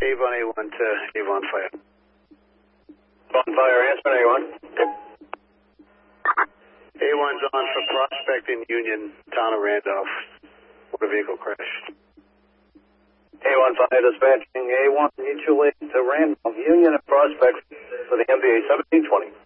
Avon A1 to Avon Fire. On fire, answer A1. A1's on for Prospect in Union, town of Randolph. Motor vehicle crash. A1 fire dispatching A1 mutually to Randolph, Union and Prospect for the MVA 1720.